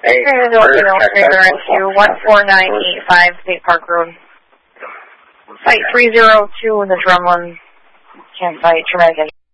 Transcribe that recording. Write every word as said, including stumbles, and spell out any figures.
Hey, to one four nine eight five State Park Road. Site three zero two in the Drumlin campsite, traumatic.